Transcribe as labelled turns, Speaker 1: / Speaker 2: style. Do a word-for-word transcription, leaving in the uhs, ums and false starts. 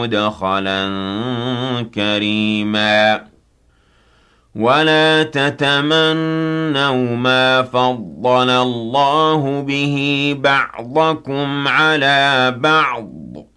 Speaker 1: مُدْخَلًا كَرِيمًا وَلَا تَتَمَنَّوْا مَا فَضَّلَ اللَّهُ بِهِ بَعْضَكُمْ عَلَىٰ بَعْضٍ